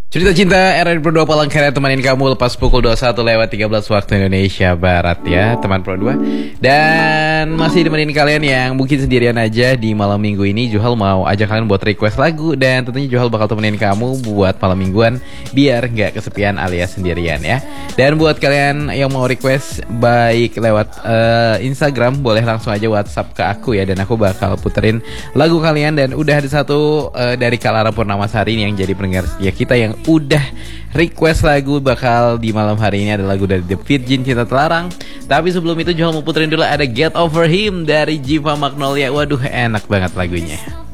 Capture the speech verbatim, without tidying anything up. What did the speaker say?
Cerita cinta era Pro dua Palangkaraya temanin kamu lepas pukul dua puluh satu lewat tiga belas waktu Indonesia Barat ya teman Pro dua. Dan masih temenin kalian yang mungkin sendirian aja di malam minggu ini. Juhal mau ajak kalian buat request lagu. Dan tentunya Juhal bakal temenin kamu buat malam mingguan biar gak kesepian alias sendirian ya. Dan buat kalian yang mau request baik lewat uh, Instagram, boleh langsung aja WhatsApp ke aku ya. Dan aku bakal puterin lagu kalian. Dan udah ada satu uh, dari Kalara Purnamasari yang jadi pendengar setia kita yang udah request lagu bakal di malam hari ini. Ada lagu dari The Virgin, Cinta Terlarang. Tapi sebelum itu Juhal mau puterin dulu ada Get Over Him dari Jiva Magnolia. Waduh enak banget lagunya.